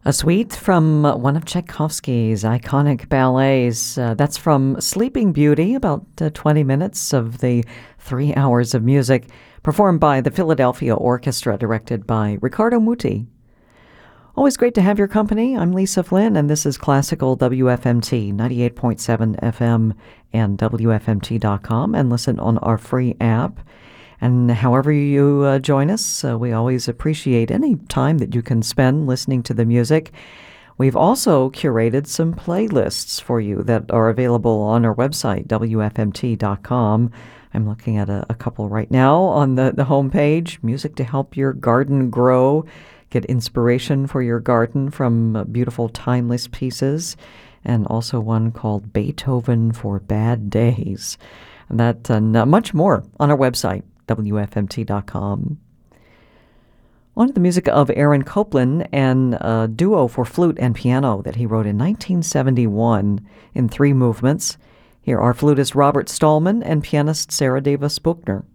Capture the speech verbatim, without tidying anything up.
A suite from uh, one of Tchaikovsky's iconic ballets. Uh, that's from Sleeping Beauty, about uh, twenty minutes of the three hours of music, performed by the Philadelphia Orchestra, directed by Riccardo Muti. Always great to have your company. I'm Lisa Flynn, and this is Classical W F M T, ninety-eight point seven F M and W F M T dot com, and listen on our free app. And however you uh, join us, uh, we always appreciate any time that you can spend listening to the music. We've also curated some playlists for you that are available on our website, W F M T dot com. I'm looking at a, a couple right now on the, the homepage. Music to help your garden grow. Get inspiration for your garden from uh, beautiful, timeless pieces. And also one called Beethoven for Bad Days. And that and uh, much more on our website, W F M T dot com. On to the music of Aaron Copland and a duo for flute and piano that he wrote in nineteen seventy-one in three movements. Here are flutist Robert Stallman and pianist Sarah Davis Buchner.